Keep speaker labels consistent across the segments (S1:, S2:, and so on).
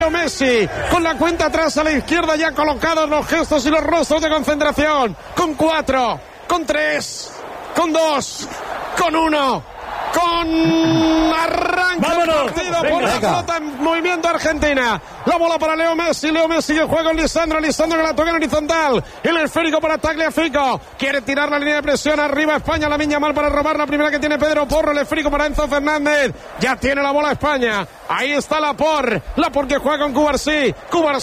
S1: Messi, con la cuenta atrás a la izquierda, ya colocados los gestos y los rostros de concentración, con 4, con 3, con 2, con 1, con arranque el partido. Por la pelota en movimiento Argentina. La bola para Leo Messi que juega con Lisandro que la toca en horizontal, el esférico para Tagliafico, quiere tirar la línea de presión arriba España, la Lamine Yamal para robar la primera que tiene Pedro Porro, el esférico para Enzo Fernández, ya tiene la bola España, ahí está Laporte que juega con Cubarsí,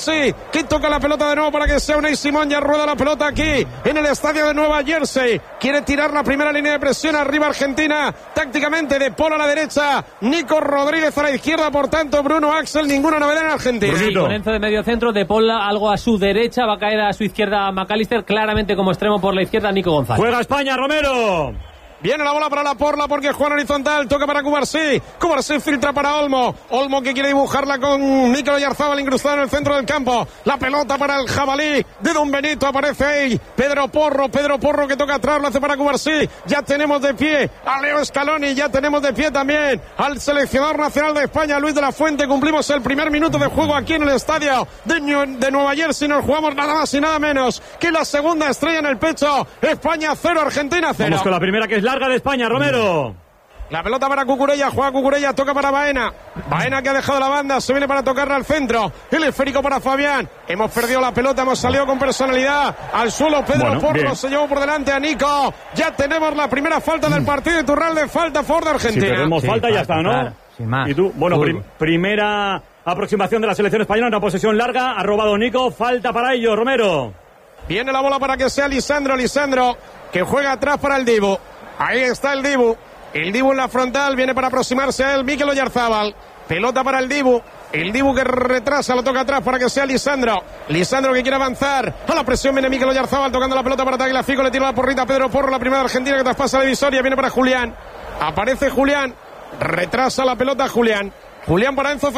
S1: que toca la pelota de nuevo para que sea Unai Simón, ya rueda la pelota aquí en el estadio de Nueva Jersey, quiere tirar la primera línea de presión arriba Argentina, tácticamente De Paul a la derecha, Nico Rodríguez a la izquierda, por tanto Bruno Axel, ninguna novedad en Argentina.
S2: Sí, con Enzo de medio centro, De Paul algo a su derecha, va a caer a su izquierda McAllister, claramente como extremo por la izquierda Nico González.
S3: Juega España, Romero.
S1: Viene la bola para Laporte porque juega en horizontal, toca para Cubarsí filtra para Olmo que quiere dibujarla con Mikel Oyarzabal incrustado en el centro del campo, la pelota para el jabalí de Don Benito, aparece ahí Pedro Porro que toca atrás, lo hace para Cubarsí, ya tenemos de pie a Leo Scaloni, ya tenemos de pie también al seleccionador nacional de España, Luis de la Fuente, cumplimos el primer minuto de juego aquí en el estadio de Nueva Jersey, nos jugamos nada más y nada menos que la segunda estrella en el pecho, España 0, Argentina 0.
S3: Vamos con la primera que es larga de España, Romero.
S1: La pelota para Cucurella, juega Cucurella, toca para Baena que ha dejado la banda, se viene para tocarla al centro, el esférico para Fabián, hemos perdido la pelota, hemos salido con personalidad, al suelo Pedro Porro, se llevó por delante a Nico, ya tenemos la primera falta del partido, Iturralde, falta a favor de Argentina.
S3: Si tenemos falta ya está, ¿no? Sin más. Y tú, bueno, primera aproximación de la selección española, una posesión larga, ha robado Nico, falta para ello, Romero.
S1: Viene la bola para que sea Lisandro, que juega atrás para el Dibu. Ahí está el Dibu en la frontal, viene para aproximarse a él Mikel Oyarzabal, pelota para el Dibu que retrasa, lo toca atrás para que sea Lisandro que quiere avanzar, a la presión viene Mikel Oyarzabal tocando la pelota para Tagliafico, le tira la porrita a Pedro Porro, la primera de Argentina que traspasa la divisoria, viene para Julián, aparece Julián, retrasa la pelota Julián para Enzo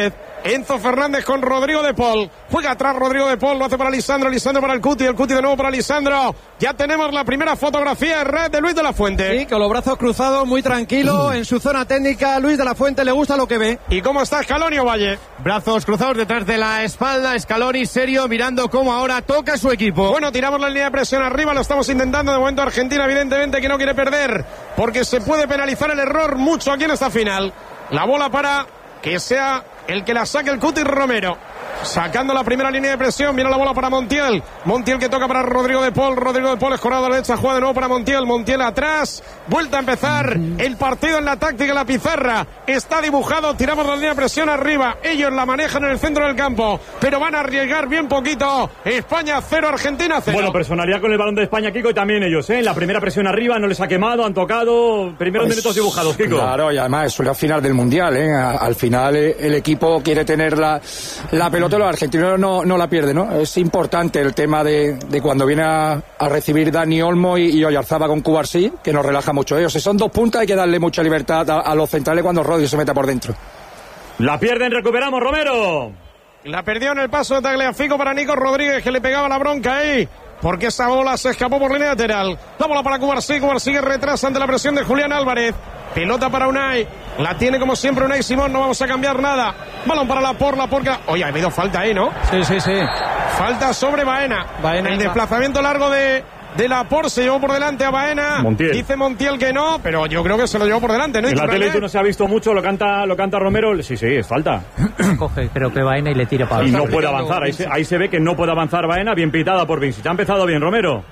S1: Fernández con Rodrigo de Paul, juega atrás Rodrigo de Paul, lo hace para Lisandro para el Cuti de nuevo para Lisandro, ya tenemos la primera fotografía de red de Luis de la Fuente.
S4: Sí, con los brazos cruzados, muy tranquilo, en su zona técnica, Luis de la Fuente le gusta lo que ve.
S1: ¿Y cómo está Scaloni o Valle?
S5: Brazos cruzados detrás de la espalda, Scaloni serio, mirando cómo ahora toca su equipo.
S1: Bueno, tiramos la línea de presión arriba, lo estamos intentando, de momento Argentina evidentemente que no quiere perder, porque se puede penalizar el error mucho aquí en esta final. La bola para que sea el que la saque el Cuti Romero, sacando la primera línea de presión, viene la bola para Montiel que toca para Rodrigo de Paul escorado a la derecha, juega de nuevo para Montiel atrás, vuelta a empezar el partido en la táctica, la pizarra está dibujado, tiramos la línea de presión arriba, ellos la manejan en el centro del campo, pero van a arriesgar bien poquito, España 0, Argentina 0.
S3: Bueno, personalidad con el balón de España, Kiko, y también ellos, en la primera presión arriba, no les ha quemado, han tocado, primeros minutos dibujados, Kiko.
S6: Claro, y además es la final del Mundial, al final el equipo quiere tener la pelota, los argentinos no la pierden, ¿no? Es importante el tema de cuando viene a recibir Dani Olmo y Oyarzabal con Cubarsí, que nos relaja mucho ellos. Si son dos puntas hay que darle mucha libertad a los centrales cuando Rodri se meta por dentro.
S3: La pierden, recuperamos, Romero.
S1: La perdió en el paso de Tagliafico para Nico Rodríguez, que le pegaba la bronca ahí, porque esa bola se escapó por línea lateral. La bola para Cubarsí que retrasa ante la presión de Julián Álvarez. Pelota para Unai, la tiene como siempre Unai Simón, no vamos a cambiar nada. Balón para Laporte. Oye, ha habido falta ahí, ¿no?
S4: Sí.
S1: Falta sobre Baena. El desplazamiento largo de Laporte, se llevó por delante a Baena. Dice Montiel que no, pero yo creo que se lo llevó por delante, ¿no?
S3: En la tele no se ha visto mucho, lo canta Romero. Sí, es falta.
S2: Coge, pero que Baena y le tira para
S3: y no puede avanzar, ahí se ve que no puede avanzar Baena, bien pitada por Vinci. Ha empezado bien, Romero.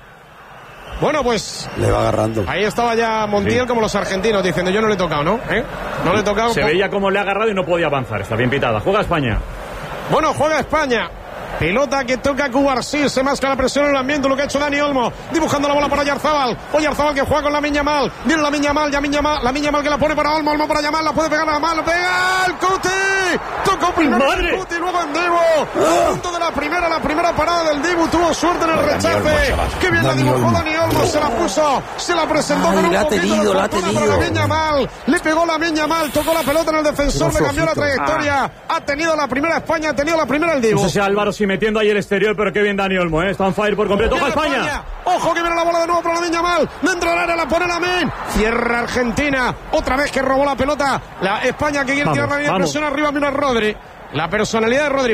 S1: Bueno, pues
S6: le va agarrando.
S1: Ahí estaba ya Montiel, como los argentinos, diciendo yo no le he tocado, ¿no? No le he tocado.
S3: Se veía como le ha agarrado y no podía avanzar. Está bien pitada. Juega España.
S1: Bueno, juega España. Pelota que toca Cubarsí, se masca la presión en el ambiente, lo que ha hecho Dani Olmo, dibujando la bola para Oyarzabal que juega con Lamine Yamal, viene Lamine Yamal que la pone para Olmo para Yamal, la puede pegar a Yamal, lo pega el Cuti, tocó primero el Cuti, luego en Dibu, a punto de la primera parada del Dibu, tuvo suerte en el rechace, que bien la dibujó Dani Olmo, se la puso, se la presentó con un poquito de fortuna para Lamine Yamal, le pegó Lamine Yamal, tocó la pelota en el defensor, le cambió la trayectoria, ha tenido la primera España, ha tenido la primera el Dibu.
S3: No sé si Álvaro metiendo ahí el exterior, pero qué bien Dani Olmo, está on fire por completo. ¡Ojo España!
S1: ¡Ojo que viene la bola de nuevo para Lamine Yamal! Dentro del área la pone Lamine. Cierra Argentina. Otra vez que robó la pelota. La España que quiere tirar la línea de presión arriba. Mira Rodri. La personalidad de Rodri.